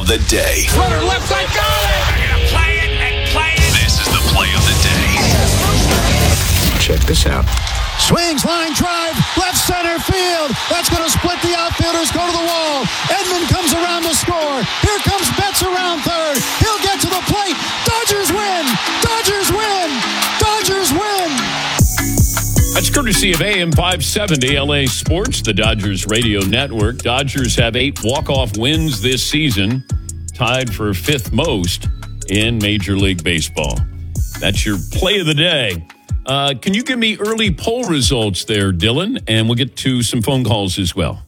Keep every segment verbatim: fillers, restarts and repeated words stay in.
the day. Runner left side, got it! They're going to play it and play it. This is the play of the day. Check this out. Swings, line drive, left center field. That's going to split the outfielders, go to the wall. Edmund comes around to score. Here comes Betts around third. He'll get to the plate. Dodgers win! Dodgers win! Dodgers win! That's courtesy of A M five seventy L A Sports, the Dodgers radio network. Dodgers have eight walk-off wins this season, tied for fifth most in Major League Baseball. That's your play of the day. Uh, can you give me early poll results there, Dylan? And we'll get to some phone calls as well.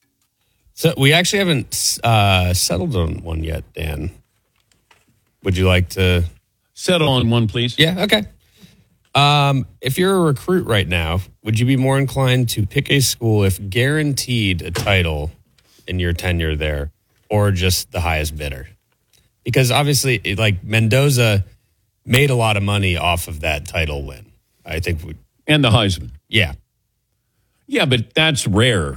So we actually haven't uh, settled on one yet, Dan. Would you like to settle on one, please? Yeah, okay. Um, if you're a recruit right now, would you be more inclined to pick a school if guaranteed a title in your tenure there, or just the highest bidder? Because obviously, it, like Mendoza made a lot of money off of that title win. I think, we, and the Heisman. Yeah, yeah, but that's rare.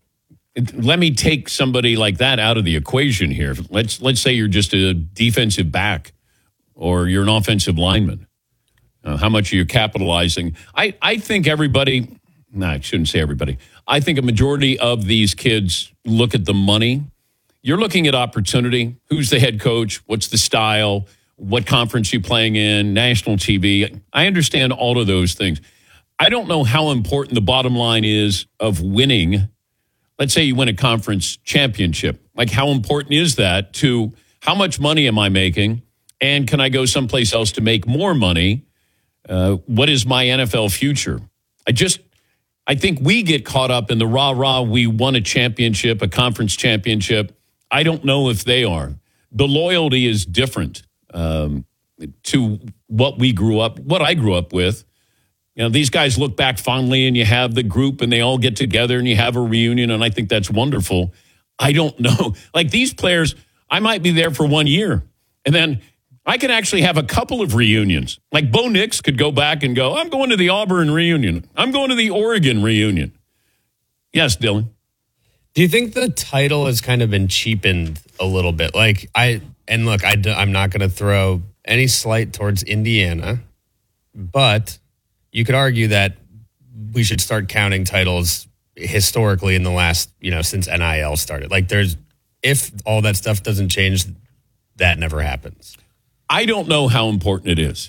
Let me take somebody like that out of the equation here. Let's let's say you're just a defensive back, or you're an offensive lineman. Uh, how much are you capitalizing? I, I think everybody, no, I shouldn't say everybody. I think a majority of these kids look at the money. You're looking at opportunity. Who's the head coach? What's the style? What conference you playing in? National T V. I understand all of those things. I don't know how important the bottom line is of winning. Let's say you win a conference championship. Like, how important is that to how much money am I making? And can I go someplace else to make more money? Uh, what is my N F L future? I just, I think we get caught up in the rah-rah, we won a championship, a conference championship. I don't know if they are. The loyalty is different um, to what we grew up, what I grew up with. You know, these guys look back fondly, and you have the group and they all get together and you have a reunion, and I think that's wonderful. I don't know. Like, these players, I might be there for one year, and then I can actually have a couple of reunions. Like, Bo Nix could go back and go, I'm going to the Auburn reunion. I'm going to the Oregon reunion. Yes, Dylan. Do you think the title has kind of been cheapened a little bit? Like, I, and look, I, I'm not going to throw any slight towards Indiana, but you could argue that we should start counting titles historically in the last, you know, since N I L started. Like, there's, if all that stuff doesn't change, that never happens. I don't know how important it is.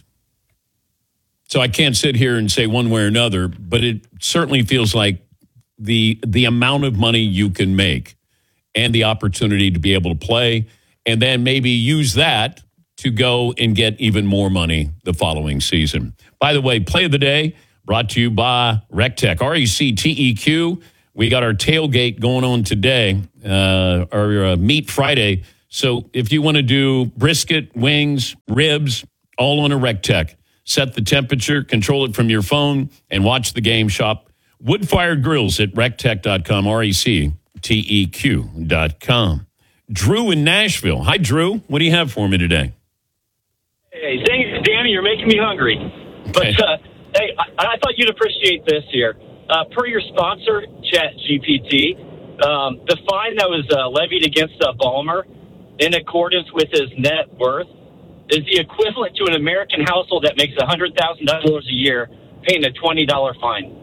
So I can't sit here and say one way or another, but it certainly feels like the the amount of money you can make and the opportunity to be able to play, and then maybe use that to go and get even more money the following season. By the way, play of the day brought to you by RecTech, R E C T E Q. We got our tailgate going on today, uh, our uh, Meat Friday. So if you want to do brisket, wings, ribs, all on a RecTech, set the temperature, control it from your phone, and watch the game. Shop wood-fired grills at rectech dot com, R E C T E Q dot com. Drew in Nashville. Hi, Drew. What do you have for me today? Hey, thanks, Danny. You're making me hungry. Okay. But, uh, hey, I, I thought you'd appreciate this here. Uh, per your sponsor, ChatGPT, um, the fine that was uh, levied against uh, Ballmer, in accordance with his net worth, is the equivalent to an American household that makes one hundred thousand dollars a year paying a twenty dollars fine.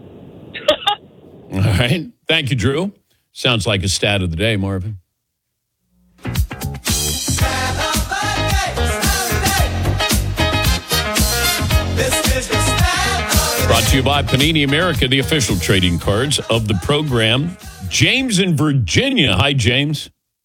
All right. Thank you, Drew. Sounds like a stat of the day, Marvin. Brought to you by Panini America, the official trading cards of the program. James in Virginia. Hi, James.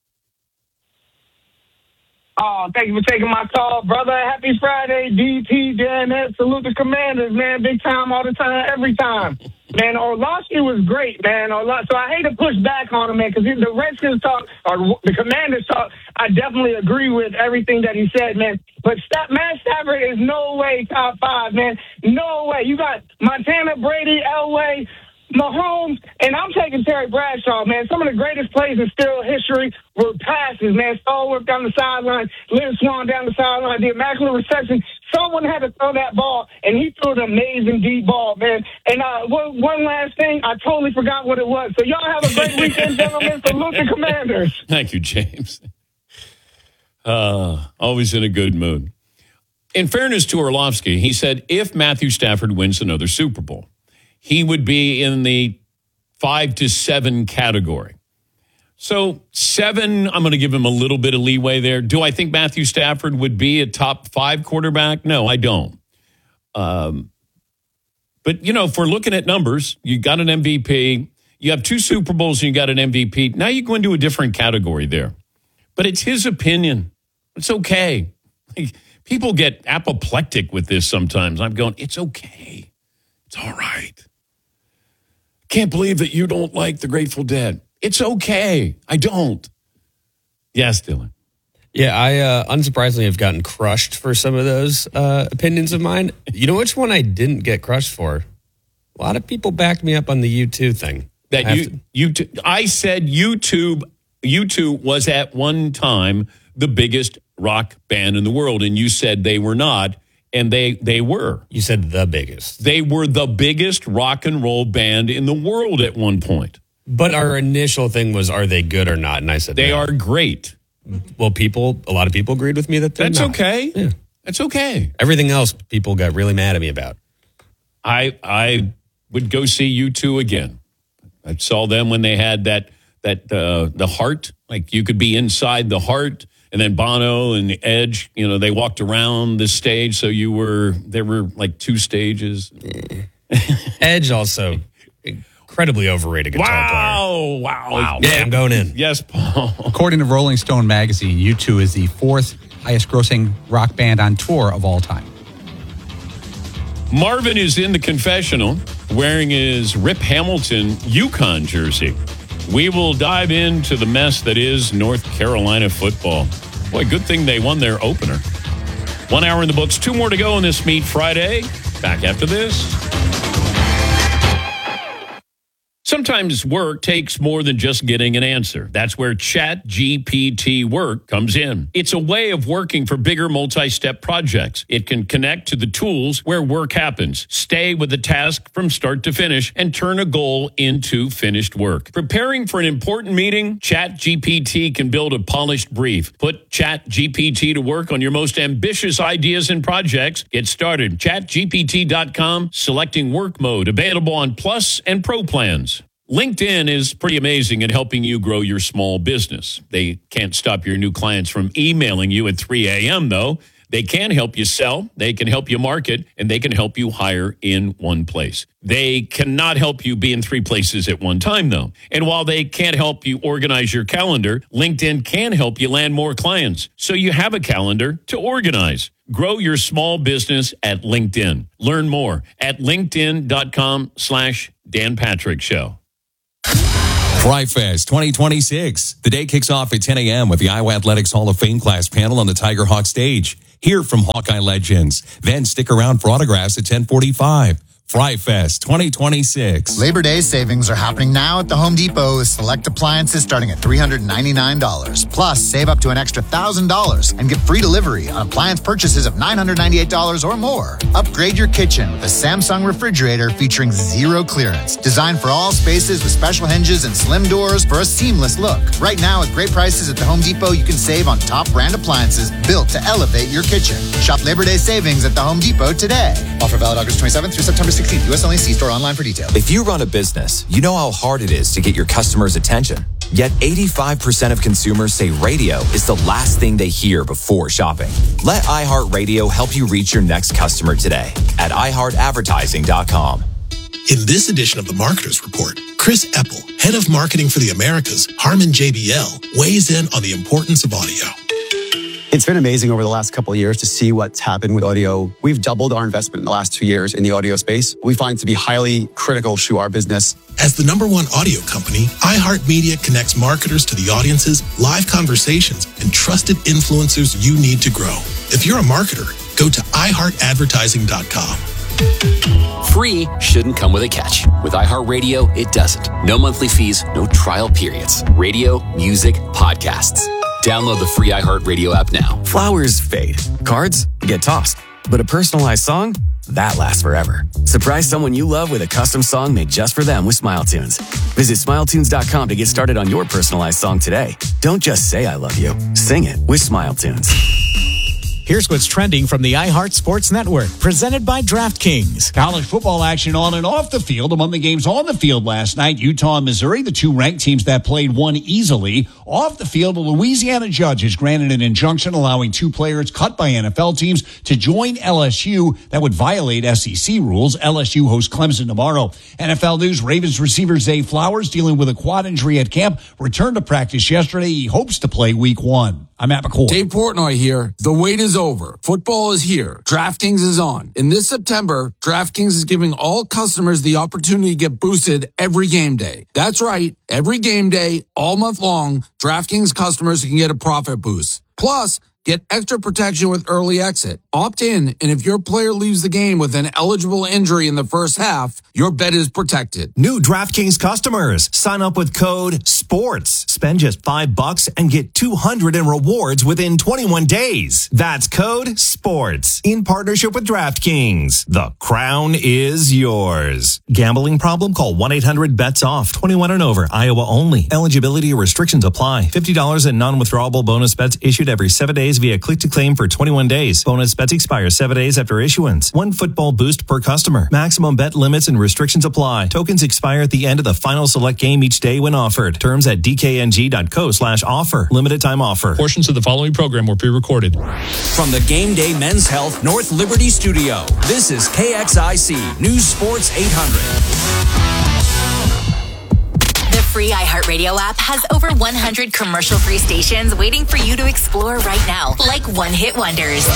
Oh, thank you for taking my call, brother. Happy Friday, D T, Dan, salute the Commanders, man. Big time, all the time, every time. Man, Orlovsky was great, man. Orlo- so I hate to push back on him, man, because the Redskins talk, or the Commanders talk, I definitely agree with everything that he said, man. But St- Matt Stafford is no way top five, man. No way. You got Montana, Brady, Elway, Mahomes, and I'm taking Terry Bradshaw, man. Some of the greatest plays in still history were passes, man. Stallworth down the sideline, Lynn Swan down the sideline, the immaculate reception. Someone had to throw that ball, and he threw an amazing deep ball, man. And uh, one, one last thing, I totally forgot what it was. So y'all have a great weekend, gentlemen. Salute the Commanders. Thank you, James. Uh, always in a good mood. In fairness to Orlovsky, he said if Matthew Stafford wins another Super Bowl, he would be in the five to seven category. So seven, I'm going to give him a little bit of leeway there. Do I think Matthew Stafford would be a top five quarterback? No, I don't. Um, but, you know, if we're looking at numbers, you got an M V P, you have two Super Bowls and you got an M V P. Now you go into a different category there. But it's his opinion. It's okay. Like, people get apoplectic with this sometimes. I'm going, it's okay. It's all right. Can't believe that you don't like the Grateful Dead. It's okay. I don't. Yes, Dylan. Yeah, I uh, unsurprisingly have gotten crushed for some of those uh, opinions of mine. You know which one I didn't get crushed for? A lot of people backed me up on the U two thing. That I you, YouTube, I said YouTube, U two was at one time the biggest rock band in the world, and you said they were not, and they they were. You said the biggest. They were the biggest rock and roll band in the world at one point. But our initial thing was, are they good or not? And I said they no. are great. Well, people, a lot of people agreed with me that they're That's not. okay. Yeah. That's okay. Everything else, people got really mad at me about. I I would go see U two again. I saw them when they had that that uh, the heart, like you could be inside the heart, and then Bono and Edge, you know, they walked around the stage, so you were there were like two stages. Edge also incredibly overrated guitar Wow! player. Wow! Wow! Yeah, I'm going in. Yes, Paul. According to Rolling Stone magazine, U two is the fourth highest grossing rock band on tour of all time. Marvin is in the confessional wearing his Rip Hamilton Yukon jersey. We will dive into the mess that is North Carolina football. Boy, good thing they won their opener. One hour in the books, two more to go on this Meat Friday. Back after this. Sometimes work takes more than just getting an answer. That's where ChatGPT Work comes in. It's a way of working for bigger multi-step projects. It can connect to the tools where work happens, stay with the task from start to finish, and turn a goal into finished work. Preparing for an important meeting? ChatGPT can build a polished brief. Put ChatGPT to work on your most ambitious ideas and projects. Get started. chat G P T dot com, selecting work mode, available on Plus and Pro plans. LinkedIn is pretty amazing at helping you grow your small business. They can't stop your new clients from emailing you at three a.m., though. They can help you sell, they can help you market, and they can help you hire in one place. They cannot help you be in three places at one time, though. And while they can't help you organize your calendar, LinkedIn can help you land more clients, so you have a calendar to organize. Grow your small business at LinkedIn. Learn more at linkedin.com slash Dan Patrick Show. Fry Fest twenty twenty-six. The day kicks off at ten a.m. with the Iowa Athletics Hall of Fame class panel on the Tiger Hawk stage. Hear from Hawkeye legends. Then stick around for autographs at ten forty-five. Fry Fest twenty twenty-six. Labor Day savings are happening now at the Home Depot with select appliances starting at three hundred ninety-nine dollars. Plus, save up to an extra one thousand dollars and get free delivery on appliance purchases of nine hundred ninety-eight dollars or more. Upgrade your kitchen with a Samsung refrigerator featuring zero clearance. Designed for all spaces with special hinges and slim doors for a seamless look. Right now, with great prices at the Home Depot, you can save on top brand appliances built to elevate your kitchen. Shop Labor Day savings at the Home Depot today. Offer valid August twenty-seventh through September sixteenth. U S only. See store online for details. If you run a business, you know how hard it is to get your customers' attention. Yet eighty-five percent of consumers say radio is the last thing they hear before shopping. Let iHeartRadio help you reach your next customer today at i heart advertising dot com. In this edition of the Marketers Report, Chris Epple, head of marketing for the Americas, Harman J B L, weighs in on the importance of audio. It's been amazing over the last couple of years to see what's happened with audio. We've doubled our investment in the last two years in the audio space. We find it to be highly critical to our business. As the number one audio company, iHeartMedia connects marketers to the audiences, live conversations, and trusted influencers you need to grow. If you're a marketer, go to i heart advertising dot com. Free shouldn't come with a catch. With iHeartRadio, it doesn't. No monthly fees, no trial periods. Radio, music, podcasts. Download the free iHeartRadio app now. Flowers fade. Cards get tossed. But a personalized song that lasts forever. Surprise someone you love with a custom song made just for them with Smile Tunes. Visit smile tunes dot com to get started on your personalized song today. Don't just say I love you. Sing it with Smile Tunes. Here's what's trending from the iHeart Sports Network, presented by DraftKings. College football action on and off the field. Among the games on the field last night, Utah and Missouri, the two ranked teams that played, won easily. Off the field, a Louisiana judge has granted an injunction allowing two players cut by N F L teams to join L S U. That would violate S E C rules. L S U hosts Clemson tomorrow. N F L news, Ravens receiver Zay Flowers, dealing with a quad injury at camp, returned to practice yesterday. He hopes to play week one. I'm Matt McCoy. Dave Portnoy here. The wait is over. Football is here. DraftKings is on. In this September, DraftKings is giving all customers the opportunity to get boosted every game day. That's right. Every game day, all month long, DraftKings customers can get a profit boost. Plus, get extra protection with early exit. Opt in, and if your player leaves the game with an eligible injury in the first half, your bet is protected. New DraftKings customers, sign up with code SPORTS. Spend just five bucks and get two hundred in rewards within twenty-one days. That's code SPORTS. In partnership with DraftKings. The crown is yours. Gambling problem? Call one eight hundred bets off. twenty-one and over. Iowa only. Eligibility restrictions apply. fifty dollars in non-withdrawable bonus bets issued every seven days via click-to-claim for twenty-one days. Bonus bets expire seven days after issuance. One football boost per customer. Maximum bet limits and restrictions apply. Tokens expire at the end of the final select game each day when offered. Terms at d k n g dot co slash offer. Limited time offer. Portions of the following program were pre-recorded. From the Game Day Men's Health North Liberty Studio, this is K X I C News Sports eight hundred. The free iHeartRadio app has over one hundred commercial-free stations waiting for you to explore right now, like One Hit Wonders.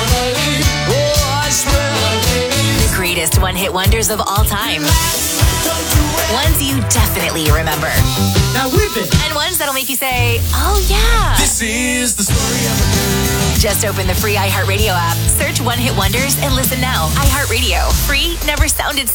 The greatest one-hit wonders of all time. Ones you definitely remember. Now whip it. And ones that'll make you say, oh yeah. This is the story of a girl. Just open the free iHeartRadio app, search One Hit Wonders, and listen now. iHeartRadio. Free never sounded